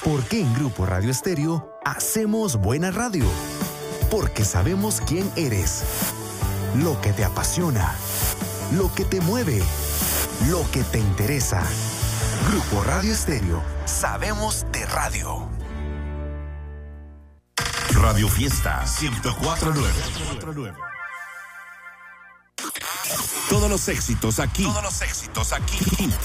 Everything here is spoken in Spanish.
¿Por qué en Grupo Radio Estéreo hacemos buena radio? Porque sabemos quién eres, lo que te apasiona, lo que te mueve, lo que te interesa. Grupo Radio Estéreo, sabemos de radio. Radio Fiesta 104.9. Todos los éxitos aquí.